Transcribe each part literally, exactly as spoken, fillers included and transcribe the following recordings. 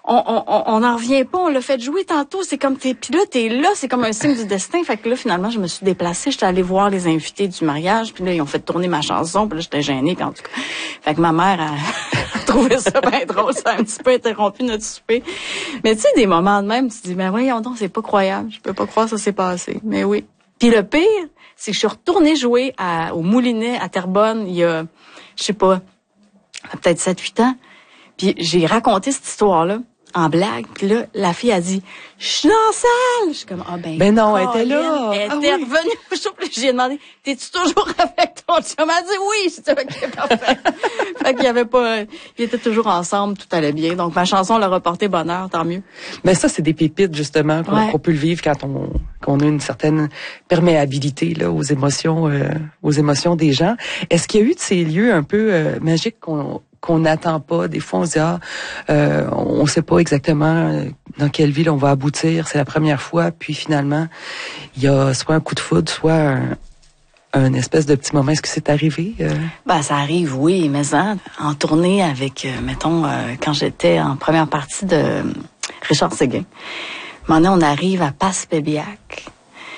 on, on, on en revient pas, on l'a fait jouer tantôt, c'est comme t'es, puis là, t'es là, c'est comme un signe du destin. Fait que là, finalement, je me suis déplacée, j'étais allée voir les invités du mariage, puis là, ils ont fait tourner ma chanson, puis là, j'étais gênée, puis en tout cas. Fait que ma mère a trouvé ça bien drôle, ça a un petit peu interrompu notre souper. Mais tu sais, des moments de même, tu te dis, ben voyons donc, c'est pas croyable, je peux pas croire que ça s'est passé. Mais oui. Puis le pire, c'est que je suis retournée jouer à, au Moulinet à Terrebonne il y a, je sais pas, peut-être sept huit ans. Puis j'ai raconté cette histoire-là en blague. Puis là, la fille a dit, je suis dans la salle. Je suis comme, ah ben. Ben non, elle était là. Elle ah, était oui. revenue au show. Puis j'ai demandé, t'es-tu toujours avec ton chum? Elle a dit oui. J'étais ok, parfait. Fait qu'il y avait pas, ils étaient toujours ensemble, tout allait bien. Donc ma chanson leur a porté bonheur, tant mieux. Mais ça, c'est des pépites, justement, qu'on, ouais. qu'on peut le vivre quand on, qu'on a une certaine perméabilité, là, aux émotions, euh, aux émotions des gens. Est-ce qu'il y a eu de ces lieux un peu euh, magiques qu'on, qu'on n'attend pas? Des fois, on se dit, ah, euh, on sait pas exactement dans quelle ville on va aboutir. C'est la première fois. Puis finalement, il y a soit un coup de foudre, soit un, un espèce de petit moment. Est-ce que c'est arrivé? Euh? Ben, ça arrive, oui. Mais hein, en tournée avec, euh, mettons, euh, quand j'étais en première partie de euh, Richard Séguin, maintenant, on arrive à Passepébiac.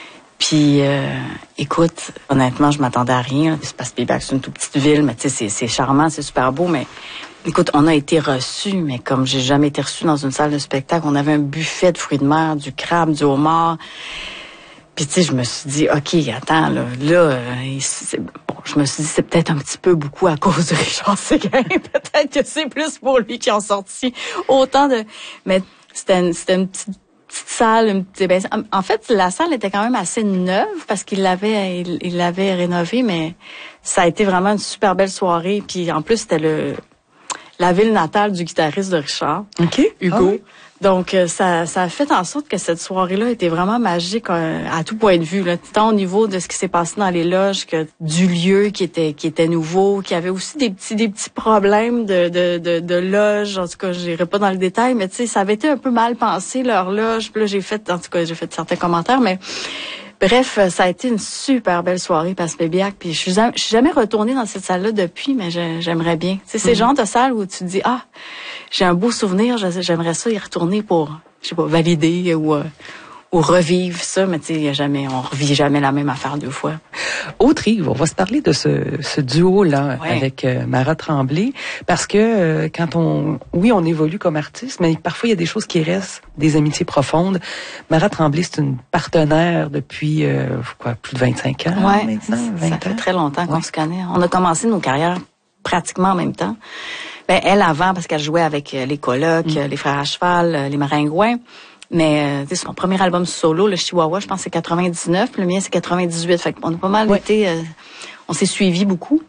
Puis, euh, écoute, honnêtement, je m'attendais à rien. Passepébiac, c'est une toute petite ville, mais tu sais, c'est, c'est charmant, c'est super beau, mais écoute, on a été reçus, mais comme j'ai jamais été reçu dans une salle de spectacle, on avait un buffet de fruits de mer, du crabe, du homard. Puis tu sais, je me suis dit, OK, attends, là, là, euh, c'est, bon, je me suis dit, c'est peut-être un petit peu beaucoup à cause de Richard Séguin. Peut-être que c'est plus pour lui qui en sorti autant de... Mais c'était une, c'était une petite... petite salle, une petite, ben, en fait, la salle était quand même assez neuve parce qu'il l'avait, il, il l'avait rénovée, mais ça a été vraiment une super belle soirée. Puis en plus, c'était le la ville natale du guitariste de Richard, okay. Hugo. Ah oui. Donc ça, ça a fait en sorte que cette soirée-là était vraiment magique euh, à tout point de vue, là, tant au niveau de ce qui s'est passé dans les loges que du lieu qui était qui était nouveau, qui avait aussi des petits des petits problèmes de de de, de loge. En tout cas, j'irai pas dans le détail, mais tu sais, ça avait été un peu mal pensé leur loge. Puis là, j'ai fait, en tout cas, j'ai fait certains commentaires, mais bref, ça a été une super belle soirée Passepébiac. Puis je suis jamais, je suis jamais retournée dans cette salle-là depuis, mais je, j'aimerais bien. C'est ces mm-hmm. genres de salles où tu te dis, ah, j'ai un beau souvenir, j'aimerais ça y retourner pour, je sais pas, valider ou euh, ou revivre ça, mais tu sais, y a jamais, on revit jamais la même affaire deux fois. Autre Yves, on va se parler de ce, ce duo-là ouais. avec euh, Mara Tremblay, parce que euh, quand on, oui, on évolue comme artiste, mais parfois il y a des choses qui restent, des amitiés profondes. Mara Tremblay, c'est une partenaire depuis euh, quoi, plus de vingt-cinq ans ouais, maintenant, vingt ça ans. fait très longtemps qu'on ouais. se connaît. On a commencé nos carrières pratiquement en même temps. Ben elle avant parce qu'elle jouait avec euh, les colocs, mm. euh, les frères à cheval, euh, les maringouins. Mais euh, son premier album solo, le Chihuahua, je pense que c'est quatre-vingt-dix-neuf, le mien c'est quatre-vingt-dix-huit. Fait qu'on a pas mal ouais. été, euh, on s'est suivis beaucoup.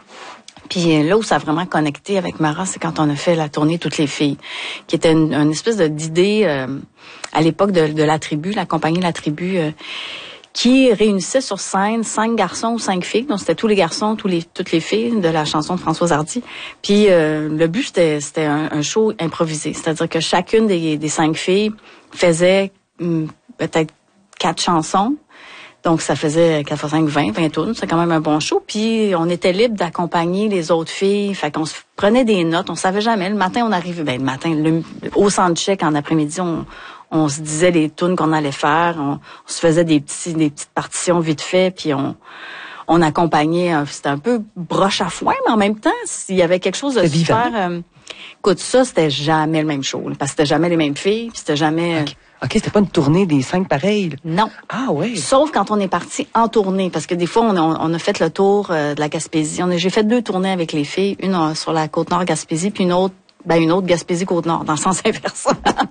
Puis là où ça a vraiment connecté avec Mara, c'est quand on a fait la tournée Toutes les filles, qui était une, une espèce de, d'idée euh, à l'époque de, de la tribu, la compagnie La Tribu, euh, qui réunissait sur scène cinq garçons ou cinq filles. Donc c'était tous les garçons, tous les toutes les filles de la chanson de Françoise Hardy. Puis euh, le but c'était c'était un, un show improvisé, c'est-à-dire que chacune des, des cinq filles faisait hum, peut-être quatre chansons. Donc ça faisait quatre fois cinq, vingt, vingt tournes, c'est quand même un bon show. Puis on était libre d'accompagner les autres filles, fait qu'on se prenait des notes, on savait jamais. Le matin on arrivait, ben le matin, le, au soundcheck en après-midi on on se disait les tunes qu'on allait faire, on, on se faisait des petits des petites partitions vite fait, puis on on accompagnait, c'était un peu broche à foin, mais en même temps, s'il y avait quelque chose de c'était super euh, écoute, ça c'était jamais le même show, là, parce que c'était jamais les mêmes filles, puis c'était jamais okay. OK, c'était pas une tournée des cinq pareils. Là. Non. Ah oui. Sauf quand on est parti en tournée, parce que des fois on a, on a fait le tour euh, de la Gaspésie. On a, j'ai fait deux tournées avec les filles, une euh, sur la côte nord Gaspésie, puis une autre, ben une autre Gaspésie côte nord, dans le sens inverse.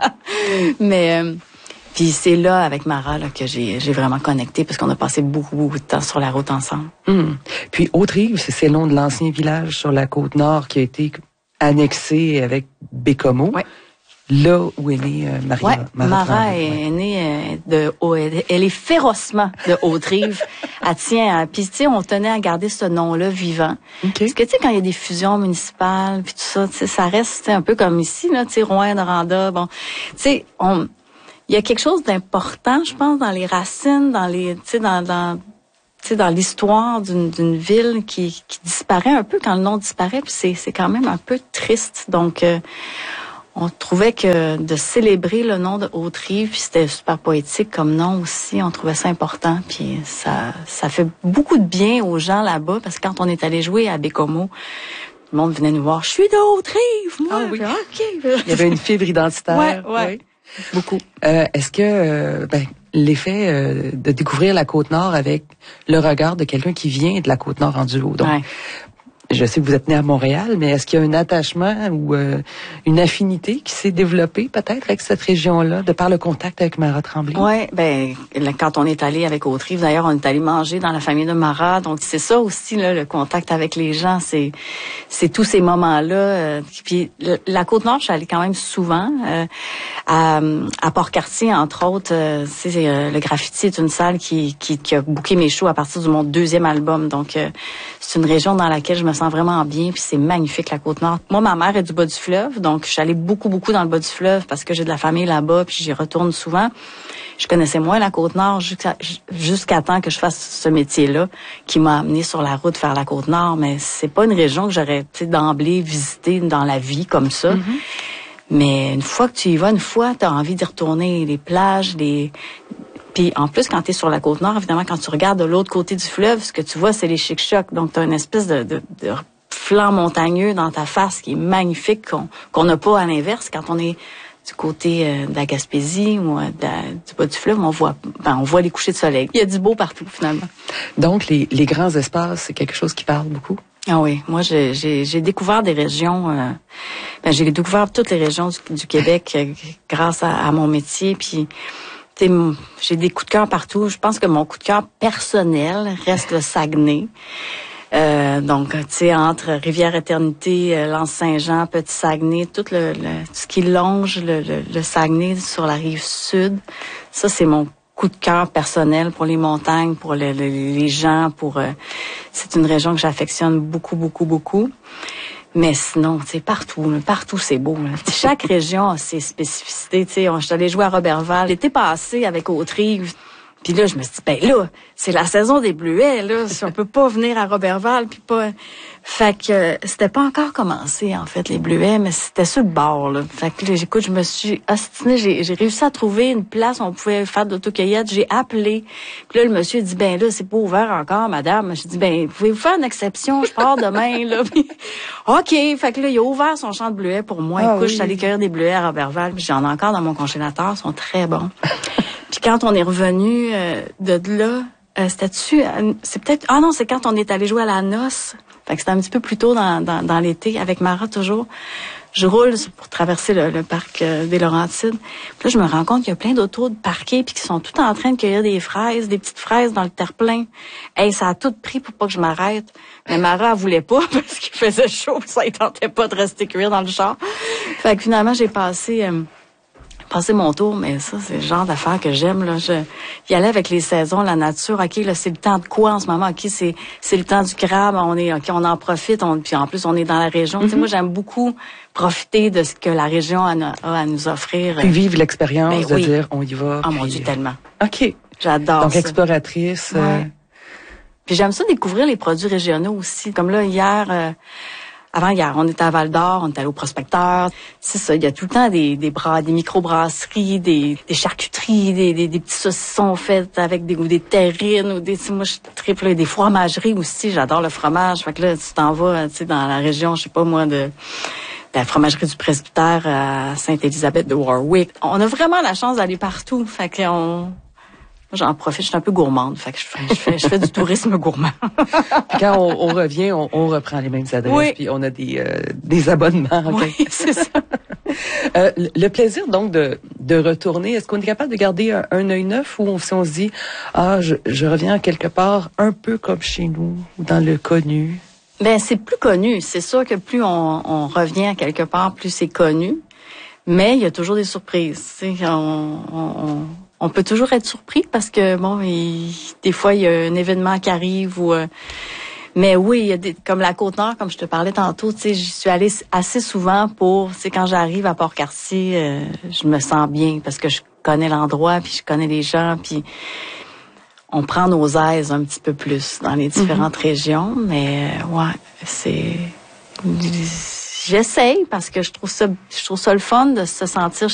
Mais euh, puis c'est là avec Mara là, que j'ai j'ai vraiment connecté, parce qu'on a passé beaucoup beaucoup de temps sur la route ensemble. Hum. Puis Autre-Rive, c'est c'est le nom de l'ancien village sur la côte nord qui a été annexé avec Bécomo. Ouais. Là où est née euh, Maria. Ouais, Mara, Mara est ouais. née euh, de, oh, elle, elle est férocement de Haute-Rive. Elle tient, à, puis tu sais, on tenait à garder ce nom-là vivant. Okay. Parce que tu sais, quand il y a des fusions municipales, puis tout ça, tu sais, ça reste un peu comme ici, là, tu sais, Rouen, Noranda, bon, tu sais, on, il y a quelque chose d'important, je pense, dans les racines, dans les, tu sais, dans, dans tu sais, dans l'histoire d'une, d'une ville qui, qui disparaît un peu quand le nom disparaît, puis c'est, c'est quand même un peu triste. Donc, euh, on trouvait que de célébrer le nom de Haute-Rive, puis c'était super poétique comme nom aussi, on trouvait ça important, puis ça ça fait beaucoup de bien aux gens là-bas, parce que quand on est allé jouer à Bécomo, le monde venait nous voir, je suis de Haute-Rive, moi. Ah oui. OK. Il y avait une fibre identitaire. Ouais, ouais. Oui. Beaucoup. Euh, est-ce que euh, ben, l'effet euh, de découvrir la Côte-Nord avec le regard de quelqu'un qui vient de la Côte-Nord en duo, donc Ouais. je sais que vous êtes né à Montréal, mais est-ce qu'il y a un attachement ou euh, une affinité qui s'est développée peut-être avec cette région-là, de par le contact avec Marat Tremblay? Ouais, ben là, quand on est allé avec Haute-Rive, d'ailleurs, on est allé manger dans la famille de Marat, donc c'est ça aussi là, le contact avec les gens, c'est c'est tous ces moments-là. Euh, puis la Côte-Nord, je suis allée quand même souvent euh, à, à Port-Cartier, entre autres. Euh, c'est euh, le Graffiti est une salle qui, qui qui a booké mes shows à partir de mon deuxième album, donc euh, c'est une région dans laquelle je me sens vraiment bien, puis c'est magnifique la Côte-Nord. Moi, ma mère est du bas du fleuve, donc je suis allée beaucoup, beaucoup dans le bas du fleuve parce que j'ai de la famille là-bas, puis j'y retourne souvent. Je connaissais moins la Côte-Nord jusqu'à jusqu'à temps que je fasse ce métier-là qui m'a amené sur la route vers la Côte-Nord, mais c'est pas une région que j'aurais, tu sais, d'emblée visitée dans la vie comme ça. Mm-hmm. Mais une fois que tu y vas, une fois, t'as envie d'y retourner. Les plages, les... Puis en plus, quand tu es sur la Côte-Nord, évidemment, quand tu regardes de l'autre côté du fleuve, ce que tu vois, c'est les chic-chocs. Donc, tu as une espèce de, de, de flanc montagneux dans ta face qui est magnifique, qu'on qu'on n'a pas à l'inverse. Quand on est du côté euh, de la Gaspésie ou euh, de la, du bas du fleuve, on voit, ben, on voit les couchers de soleil. Il y a du beau partout, finalement. Donc, les, les grands espaces, c'est quelque chose qui parle beaucoup? Ah oui, moi j'ai j'ai, j'ai découvert des régions, euh, ben, j'ai découvert toutes les régions du, du Québec euh, grâce à, à mon métier, puis t'sais, j'ai des coups de cœur partout. Je pense que mon coup de cœur personnel reste le Saguenay. Euh, donc, tu sais, entre Rivière-Éternité, euh, L'Anse-Saint-Jean, Petit-Saguenay, tout le, le ce qui longe le, le, le Saguenay sur la rive sud, ça c'est mon coup de cœur personnel pour les montagnes, pour le, le, les gens, pour euh, c'est une région que j'affectionne beaucoup, beaucoup, beaucoup. Mais sinon, tu sais, partout, là, partout c'est beau. Là. Chaque région a ses spécificités. Tu sais, je suis allée jouer à Roberval l'été passé avec Haute-Rive. Puis là, je me suis dit, ben là, c'est la saison des bleuets, là. Si on peut pas venir à Roberval, puis pas... Fait que euh, c'était pas encore commencé, en fait, les bleuets, mais c'était sur le bord, là. Fait que là, j'écoute, je me suis ostinée, j'ai, j'ai réussi à trouver une place où on pouvait faire de l'autocueillette. J'ai appelé. Puis là, le monsieur dit, ben là, c'est pas ouvert encore, madame. J'ai dit, ben, pouvez-vous faire une exception? Je pars demain, là. Puis, OK. Fait que là, il a ouvert son champ de bleuets pour moi. Ah, écoute, oui. Je suis allée cueillir des bleuets à Roberval, puis j'en ai encore dans mon congélateur. Ils sont très bons. Puis quand on est revenu euh, de là, euh, c'était-tu... Euh, c'est peut-être... Ah non, c'est quand on est allé jouer à la noce. Fait que c'était un petit peu plus tôt dans, dans, dans l'été, avec Marat toujours. Je roule pour traverser le, le parc euh, des Laurentides. Puis là, je me rends compte qu'il y a plein d'autos de parqués puis qui sont tout en train de cueillir des fraises, des petites fraises dans le terre-plein. Hey, ça a tout pris pour pas que je m'arrête. Mais Marat, elle voulait pas parce qu'il faisait chaud, ça ne tentait pas de rester cuire dans le char. Fait que finalement, j'ai passé... Euh, passer mon tour, mais ça, c'est le genre d'affaires que j'aime, là. Je, y aller avec les saisons, la nature. OK, là, c'est le temps de quoi en ce moment? OK, c'est, c'est le temps du crabe. On est, OK, on en profite. On, puis en plus, on est dans la région. Mm-hmm. Tu sais, moi, j'aime beaucoup profiter de ce que la région a, a à nous offrir. Puis vivre l'expérience ben, de oui. dire, on y va. Oh puis... mon Dieu, tellement. OK. J'adore Donc, ça. exploratrice. Ouais. Euh... Puis j'aime ça découvrir les produits régionaux aussi. Comme là, hier... Euh, Avant hier, on était à Val-d'Or, on était allé au Prospecteur. C'est ça, il y a tout le temps des des bras, des microbrasseries, des des charcuteries, des des, des petits saucissons faits avec des ou des terrines ou des moi je triple des fromageries aussi, j'adore le fromage. Fait que là tu t'en vas, tu sais dans la région, je sais pas moi de la fromagerie du Presbytère à Sainte-Élisabeth de Warwick. On a vraiment la chance d'aller partout. Fait que on j'en profite, je suis un peu gourmande, fait que je fais, je fais, je fais du tourisme gourmand. Puis quand on, on revient, on, on reprend les mêmes adresses, oui. Puis on a des euh, des abonnements. Oui, c'est ça. euh, le plaisir donc de de retourner, est-ce qu'on est capable de garder un, un œil neuf ou on, si on se dit ah je, je reviens quelque part un peu comme chez nous ou dans le connu? Ben c'est plus connu, c'est sûr que plus on, on revient à quelque part, plus c'est connu, mais il y a toujours des surprises. Tu sais, on, on On peut toujours être surpris parce que bon, il, des fois il y a un événement qui arrive ou euh, mais oui, il y a des, comme la Côte-Nord, comme je te parlais tantôt, tu sais, j'y suis allée assez souvent pour, tu sais, quand j'arrive à Port-Cartier, euh, je me sens bien parce que je connais l'endroit puis je connais les gens puis on prend nos aises un petit peu plus dans les différentes mm-hmm. régions, mais ouais, c'est j'essaye parce que je trouve ça, je trouve ça le fun de se sentir